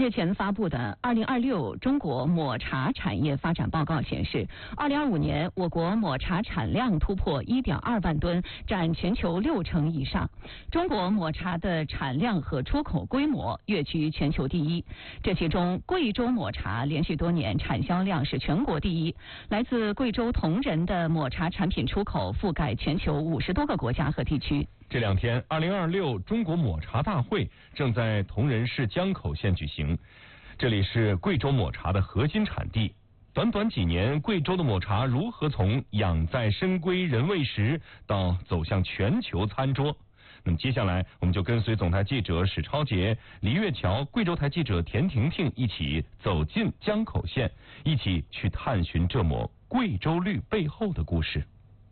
日前发布的2026中国抹茶产业发展报告显示，2025年我国抹茶产量突破1.2万吨，占全球60%以上。中国抹茶的产量和出口规模跃居全球第一。这其中，贵州抹茶连续多年产销量是全国第一。来自贵州铜仁的抹茶产品出口覆盖全球50多个国家和地区。 这两天，2026中国抹茶大会正在铜仁市江口县举行。这里是贵州抹茶的核心产地。短短几年，贵州的抹茶如何从养在深闺人未识到走向全球餐桌？那么接下来，我们就跟随总台记者史超杰、李月桥、贵州台记者田婷婷一起走进江口县，一起去探寻这抹贵州绿背后的故事。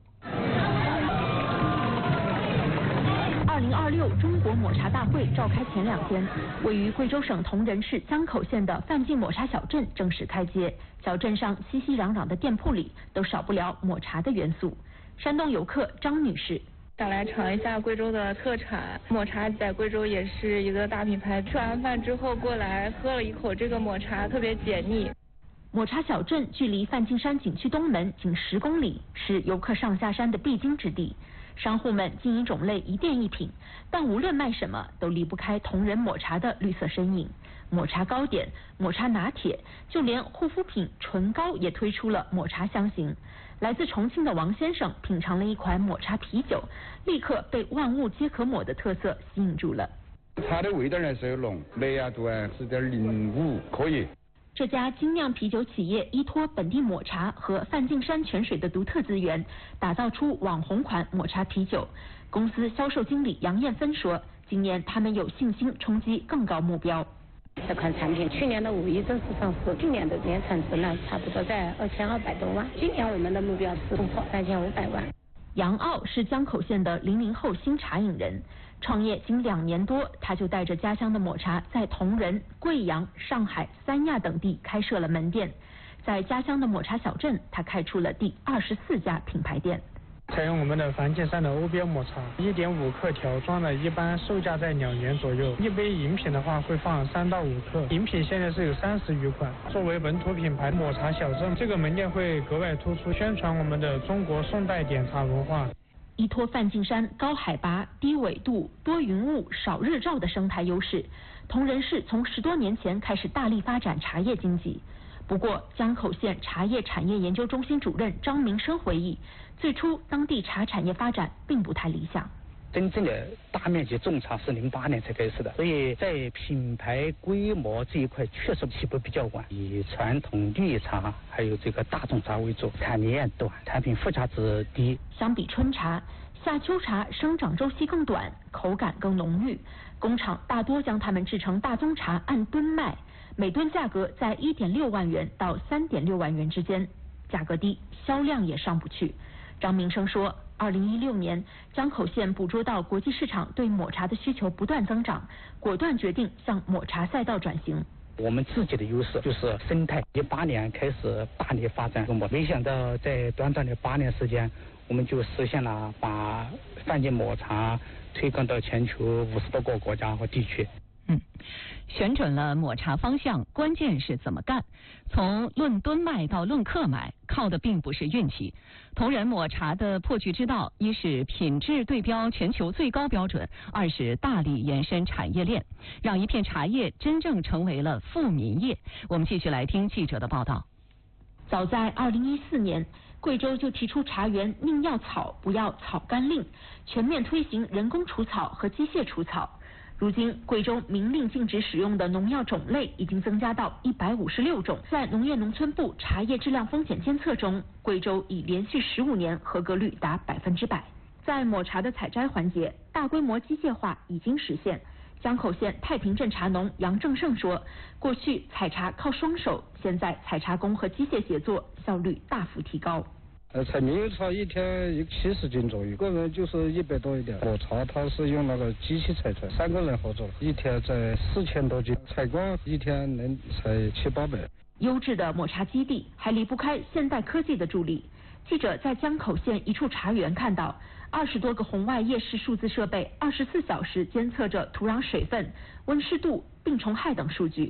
2026中国抹茶大会召开前2天，位于贵州省铜仁市江口县的范进抹茶小镇正式开街。小镇上熙熙攘攘的店铺里都少不了抹茶的元素。山东游客张女士。 想来尝一下贵州的特产，抹茶在贵州也是一个大品牌。吃完饭之后过来喝了一口这个抹茶，特别解腻。 抹茶小镇距离梵净山景区东门仅10公里，是游客上下山的必经之地。商户们经营种类一店一品，但无论卖什么都离不开铜仁抹茶的绿色身影。抹茶糕点、抹茶拿铁，就连护肤品唇膏也推出了抹茶香型。来自重庆的王先生品尝了一款抹茶啤酒，立刻被万物皆可抹的特色吸引住了。 它的味道呢是有浓，麦芽度10.05，可以。 这家精酿啤酒企业依托本地抹茶和梵净山泉水的独特资源，打造出网红款抹茶啤酒。公司销售经理杨艳芬说，今年他们有信心冲击更高目标。 这款产品去年的5月正式上市，去年的年产值呢差不多在2200多万，今年我们的目标是突破3500万。 杨傲是江口县的00后新茶饮人，创业仅2年多，他就带着家乡的抹茶在铜仁、贵阳、上海、三亚等地开设了门店。在家乡的抹茶小镇，他开出了第24家品牌店。 采用我们的梵净山的欧标抹茶，1.5克条装的，一般售价在2元左右。一杯饮品的话会放3到5克，饮品现在是有30余款。作为本土品牌抹茶小镇，这个门店会格外突出，宣传我们的中国宋代点茶文化。 依托梵净山高海拔、低纬度、多云雾、少日照的生态优势，铜仁市从10多年前开始大力发展茶叶经济。不过，江口县茶叶产业研究中心主任张明生回忆，最初当地茶产业发展并不太理想。 真正的大面积种茶是08年才开始的，所以在品牌规模这一块确实起步比较晚，以传统绿茶还有这个大众茶为主，产年短，产品附加值低。 相比春茶，夏秋茶生长周期更短，口感更浓郁。工厂大多将它们制成大宗茶，按吨卖，每吨价格在1.6万元到3.6万元之间，价格低，销量也上不去。张明生说，2016年江口县捕捉到国际市场对抹茶的需求不断增长，果断决定向抹茶赛道转型。 我们自己的优势就是生态，18年开始大力发展中国，没想到在短短的8年时间，我们就实现了把梵净抹茶推广到全球50多个国家和地区。 选准了抹茶方向，关键是怎么干。从论吨卖到论克买，靠的并不是运气。铜仁抹茶的破局之道，一是品质对标全球最高标准，二是大力延伸产业链，让一片茶叶真正成为了富民业。我们继续来听记者的报道。 早在2014年，贵州就提出茶园宁要草不要草甘令，全面推行人工除草和机械除草。如今，贵州明令禁止使用的农药种类已经增加到156种。在农业农村部茶叶质量风险监测中，贵州已连续15年合格率达100%。在抹茶的采摘环节，大规模机械化已经实现。江口县太平镇茶农杨正胜说，过去采茶靠双手，现在采茶工和机械协作，效率大幅提高。 采猕猴茶一天70斤左右，个人就是100多一点。抹茶它是用那个机器采，3个人合作，一天采4000多斤，采光一天能采700-800。 优质的抹茶基地还离不开现代科技的助力。记者在江口县一处茶园看到，20多个红外夜视数字设备24小时监测着土壤水分、温湿度、病虫害等数据。